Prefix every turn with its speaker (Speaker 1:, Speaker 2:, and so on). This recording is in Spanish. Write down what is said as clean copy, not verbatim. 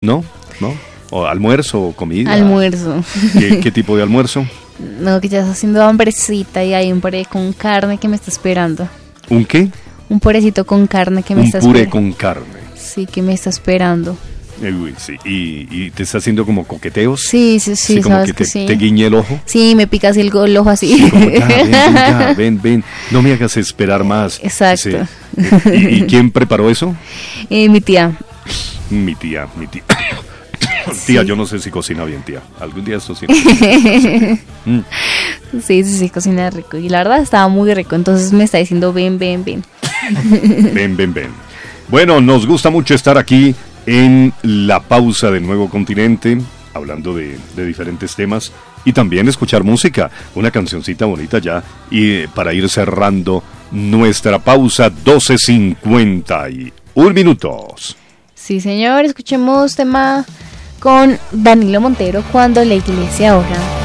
Speaker 1: ¿No? ¿No? ¿O almuerzo o comida?
Speaker 2: Almuerzo.
Speaker 1: ¿Qué tipo de almuerzo?
Speaker 2: No, que ya está haciendo hambrecita y hay un puré con carne que me está esperando.
Speaker 1: ¿Un qué?
Speaker 2: Un purecito con carne que me está
Speaker 1: esperando.
Speaker 2: Un
Speaker 1: puré con carne.
Speaker 2: Sí, que me está esperando.
Speaker 1: Uy, sí. ¿Y te está haciendo como coqueteos?
Speaker 2: Sí, como
Speaker 1: sabes que
Speaker 2: sí.
Speaker 1: Te guiñe el ojo.
Speaker 2: Sí, me pica así el ojo así.
Speaker 1: Sí, como ya, ven. No me hagas esperar más.
Speaker 2: Exacto.
Speaker 1: Sí. ¿Y quién preparó eso?
Speaker 2: Mi tía.
Speaker 1: Mi tía.
Speaker 2: Sí.
Speaker 1: Tía, yo no sé si cocina bien, tía. Algún día esto sí.
Speaker 2: Sí, cocina rico. Y la verdad estaba muy rico. Entonces me está diciendo ven.
Speaker 1: Ven. Bueno, nos gusta mucho estar aquí en la pausa del Nuevo Continente, hablando de diferentes temas y también escuchar música, una cancioncita bonita ya, y para ir cerrando nuestra pausa, 12:51 minutos.
Speaker 2: Sí, señor, escuchemos tema con Danilo Montero, Cuando la Iglesia Ora.